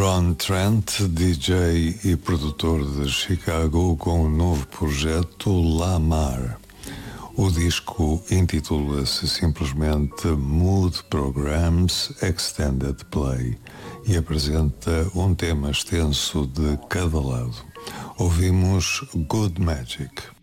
Ron Trent, DJ e produtor de Chicago, com um novo projeto, La Mar. O disco intitula-se simplesmente Mood Programs Extended Play e apresenta um tema extenso de cada lado. Ouvimos Good Magic.